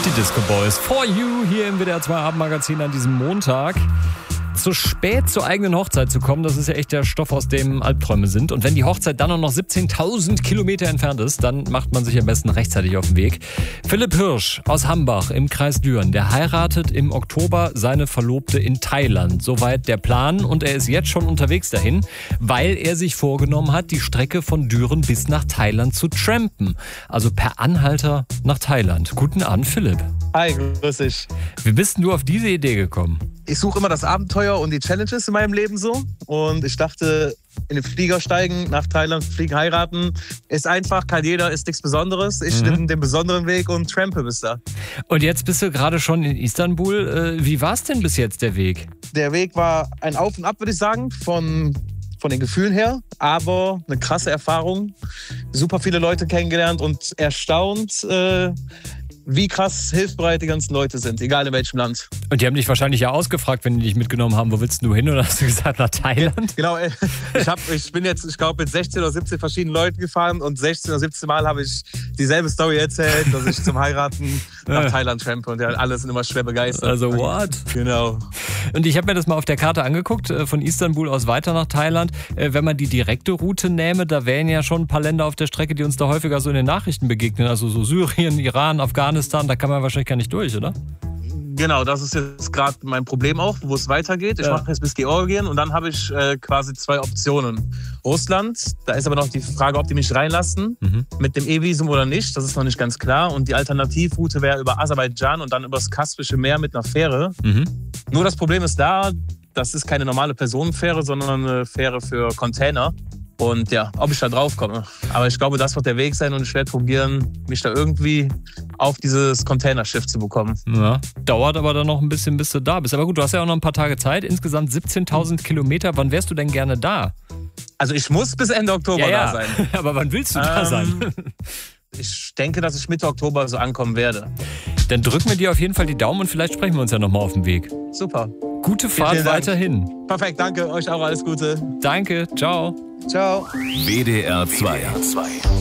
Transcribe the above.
Die Disco Boys For You hier im WDR 2 Abendmagazin an diesem Montag. Zu spät zur eigenen Hochzeit zu kommen, das ist ja echt der Stoff, aus dem Albträume sind. Und wenn die Hochzeit dann noch 17.000 Kilometer entfernt ist, dann macht man sich am besten rechtzeitig auf den Weg. Philipp Hirsch aus Hambach im Kreis Düren, der heiratet im Oktober seine Verlobte in Thailand. Soweit der Plan und er ist jetzt schon unterwegs dahin, weil er sich vorgenommen hat, die Strecke von Düren bis nach Thailand zu trampen. Also per Anhalter nach Thailand. Guten Abend, Philipp. Hi, grüß dich. Wie bist denn du auf diese Idee gekommen? Ich suche immer das Abenteuer und die Challenges in meinem Leben so. Und ich dachte, in den Flieger steigen, nach Thailand fliegen, heiraten. Ist einfach, kann jeder, ist nichts Besonderes. Ich nehme den besonderen Weg und trampe bis da. Und jetzt bist du gerade schon in Istanbul. Wie war es denn bis jetzt, der Weg? Der Weg war ein Auf und Ab, würde ich sagen, von den Gefühlen her. Aber eine krasse Erfahrung. Super viele Leute kennengelernt und erstaunt, wie krass hilfsbereit die ganzen Leute sind, egal in welchem Land. Und die haben dich wahrscheinlich ja ausgefragt, wenn die dich mitgenommen haben, wo willst du hin? Oder hast du gesagt, nach Thailand? Genau, ich bin jetzt, ich glaube, mit 16 oder 17 verschiedenen Leuten gefahren und 16 oder 17 Mal habe ich dieselbe Story erzählt, dass ich zum Heiraten nach Thailand trampe und ja, alle sind immer schwer begeistert. Also what? Genau. Und ich habe mir das mal auf der Karte angeguckt, von Istanbul aus weiter nach Thailand. Wenn man die direkte Route nähme, da wären ja schon ein paar Länder auf der Strecke, die uns da häufiger so in den Nachrichten begegnen. Also so Syrien, Iran, Afghanistan, da kann man wahrscheinlich gar nicht durch, oder? Genau, das ist jetzt gerade mein Problem auch, wo es weitergeht. Ich mache jetzt bis Georgien und dann habe ich quasi zwei Optionen. Russland, da ist aber noch die Frage, ob die mich reinlassen, mit dem E-Visum oder nicht. Das ist noch nicht ganz klar. Und die Alternativroute wäre über Aserbaidschan und dann über das Kaspische Meer mit einer Fähre. Nur das Problem ist da, das ist keine normale Personenfähre, sondern eine Fähre für Container. Und ja, ob ich da drauf komme. Aber ich glaube, das wird der Weg sein und ich werde probieren, mich da irgendwie auf dieses Containerschiff zu bekommen. Ja, dauert aber dann noch ein bisschen, bis du da bist. Aber gut, du hast ja auch noch ein paar Tage Zeit. Insgesamt 17.000 Kilometer. Wann wärst du denn gerne da? Also ich muss bis Ende Oktober da sein. Aber wann willst du da sein? Ich denke, dass ich Mitte Oktober so ankommen werde. Dann drücken wir dir auf jeden Fall die Daumen und vielleicht sprechen wir uns ja nochmal auf dem Weg. Super. Gute Fahrt Vielen Dank. Weiterhin. Perfekt, danke. Euch auch alles Gute. Danke, ciao. Ciao. WDR 2.